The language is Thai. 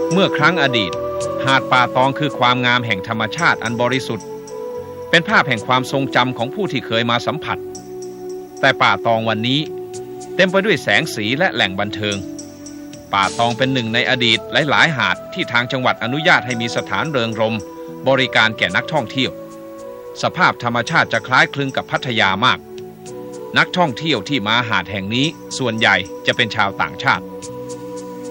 เมื่อครั้งอดีตหาดป่าตองคือความงามแห่งธรรมชาติอันบริสุทธิ์เป็นภาพแห่งความทรงจำของผู้ที่เคยมาสัมผัสแต่ป่าตองวันนี้เต็มไปด้วยแสงสีและแหล่งบันเทิงป่าตองเป็นหนึ่งในอดีตหลายๆหาดที่ทางจังหวัดอนุญาตให้มีสถานเริงรมย์บริการแก่นักท่องเที่ยวสภาพธรรมชาติจะคล้ายคลึงกับพัทยามากนักท่องเที่ยวที่มาหาดแห่งนี้ส่วนใหญ่จะเป็นชาวต่างชาติ